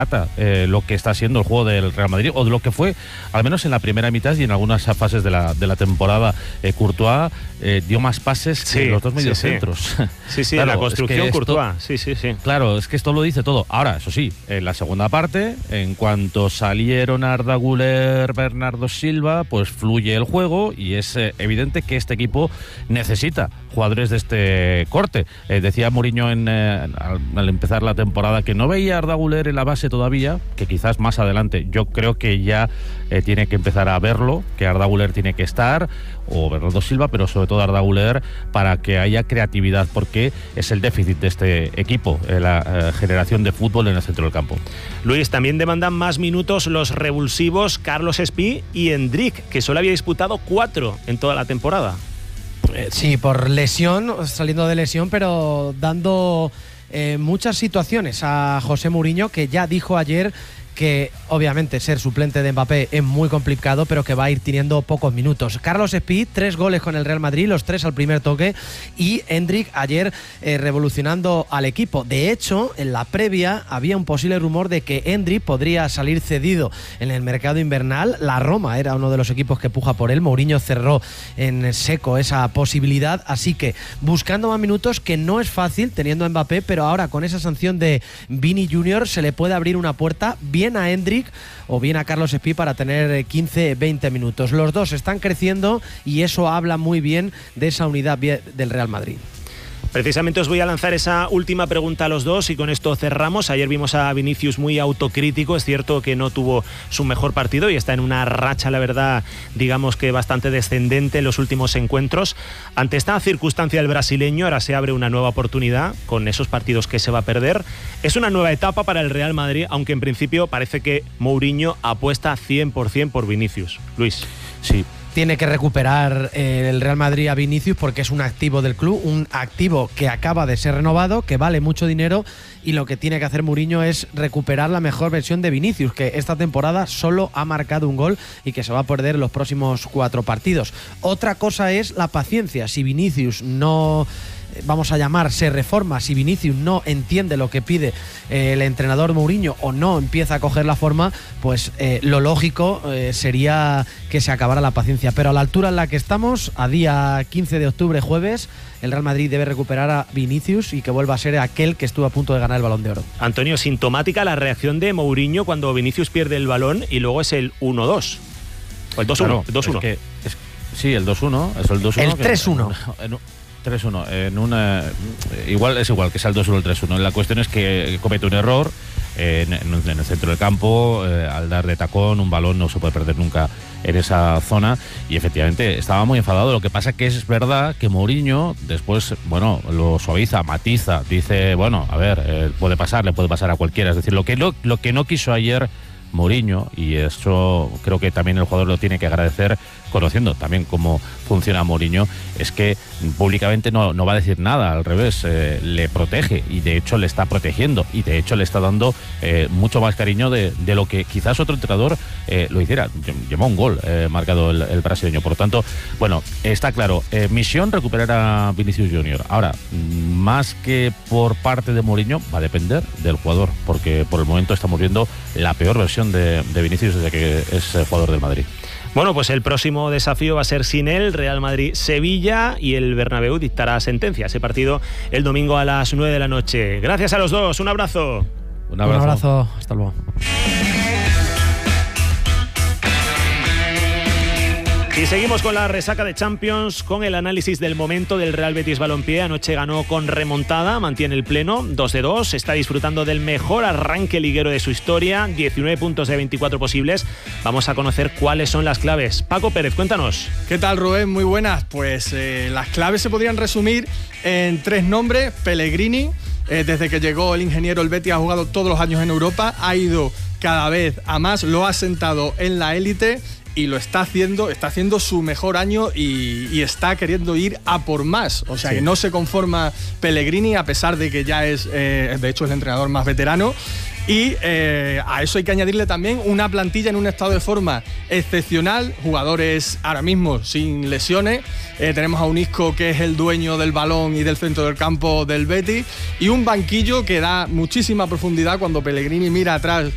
lo que está siendo el juego del Real Madrid, o de lo que fue, al menos en la primera mitad y en algunas fases de la temporada. Courtois dio más pases que los dos mediocentros. Sí, claro, la construcción es que Courtois. Sí. Claro, es que esto lo dice todo. Ahora, eso sí, en la segunda parte, en cuanto salieron Arda Güler, Bernardo Silva, pues fluye el juego y es evidente que este equipo necesita jugadores de este corte. Decía Mourinho al empezar la temporada que no veía a Arda Güler en la base todavía, que quizás más adelante. Yo creo que ya tiene que empezar a verlo, que Arda Güler tiene que estar, o Bernardo Silva, pero sobre todo Arda Güler, para que haya creatividad, porque es el déficit de este equipo, la generación de fútbol en el centro del campo. Luis, también demandan más minutos los revulsivos Carlos Espí y Endrick, que solo había disputado 4 en toda la temporada. Sí, por lesión, saliendo de lesión, pero dando muchas situaciones a José Mourinho, que ya dijo ayer que obviamente ser suplente de Mbappé es muy complicado, pero que va a ir teniendo pocos minutos. Carlos Espí, 3 goles con el Real Madrid, los 3 al primer toque, y Endrick ayer revolucionando al equipo. De hecho, en la previa había un posible rumor de que Endrick podría salir cedido en el mercado invernal. La Roma era uno de los equipos que puja por él. Mourinho cerró en seco esa posibilidad, así que buscando más minutos, que no es fácil teniendo a Mbappé, pero ahora con esa sanción de Vini Junior se le puede abrir una puerta bien a Endrick o bien a Carlos Espí para tener 15-20 minutos. Los dos están creciendo y eso habla muy bien de esa unidad del Real Madrid. Precisamente os voy a lanzar esa última pregunta a los dos y con esto cerramos. Ayer vimos a Vinicius muy autocrítico. Es cierto que no tuvo su mejor partido y está en una racha, la verdad, digamos que bastante descendente en los últimos encuentros. Ante esta circunstancia del brasileño, ahora se abre una nueva oportunidad con esos partidos que se va a perder. Es una nueva etapa para el Real Madrid, aunque en principio parece que Mourinho apuesta 100% por Vinicius. Luis. Sí. Tiene que recuperar el Real Madrid a Vinicius porque es un activo del club, un activo que acaba de ser renovado, que vale mucho dinero, y lo que tiene que hacer Mourinho es recuperar la mejor versión de Vinicius, que esta temporada solo ha marcado un gol y que se va a perder los próximos 4 partidos. Otra cosa es la paciencia. Si Vinicius no, vamos a llamar, se reforma, si Vinicius no entiende lo que pide el entrenador Mourinho o no empieza a coger la forma, pues lo lógico sería que se acabara la paciencia. Pero a la altura en la que estamos, a día 15 de octubre, jueves, el Real Madrid debe recuperar a Vinicius y que vuelva a ser aquel que estuvo a punto de ganar el Balón de Oro. Antonio, sintomática la reacción de Mourinho cuando Vinicius pierde el balón y luego es el 1-2. O el 2-1. Claro, el 2-1. Sí, el 2-1. Es el 2-1. El 3-1. 3-1. Igual que sea el 2-1 el 3-1. La cuestión es que comete un error en el centro del campo, al dar de tacón. Un balón no se puede perder nunca en esa zona, y efectivamente estaba muy enfadado. Lo que pasa que es verdad que Mourinho después, lo suaviza, matiza, dice, a ver, le puede pasar a cualquiera. Es decir, lo que no quiso ayer Mourinho, y eso creo que también el jugador lo tiene que agradecer, conociendo también cómo funciona Mourinho, es que públicamente no va a decir nada, al revés, le protege, y de hecho le está protegiendo, y de hecho le está dando mucho más cariño de lo que quizás otro entrenador lo hiciera. Llevó un gol marcado el brasileño. Por lo tanto, está claro, misión recuperar a Vinicius Junior. Ahora, más que por parte de Mourinho, va a depender del jugador, porque por el momento estamos viendo la peor versión de Vinicius desde que es jugador del Madrid. Bueno, pues el próximo desafío va a ser sin él, Real Madrid-Sevilla, y el Bernabéu dictará sentencia. Ese partido el domingo a las 9 de la noche. Gracias a los dos, un abrazo. Un abrazo, hasta luego. Y seguimos con la resaca de Champions, con el análisis del momento del Real Betis Balompié. Anoche ganó con remontada, mantiene el pleno, 2-2, está disfrutando del mejor arranque liguero de su historia, 19 puntos de 24 posibles. Vamos a conocer cuáles son las claves. Paco Pérez, cuéntanos. ¿Qué tal, Rubén? Muy buenas. Pues las claves se podrían resumir en 3 nombres. Pellegrini, desde que llegó el ingeniero, el Betis ha jugado todos los años en Europa, ha ido cada vez a más, lo ha sentado en la élite y lo está haciendo su mejor año y está queriendo ir a por más. O sea, que no se conforma Pellegrini, a pesar de que ya es, de hecho, el entrenador más veterano. Y a eso hay que añadirle también una plantilla en un estado de forma excepcional, jugadores ahora mismo sin lesiones. Tenemos a un Isco, que es el dueño del balón y del centro del campo del Betis, y un banquillo que da muchísima profundidad cuando Pellegrini mira atrás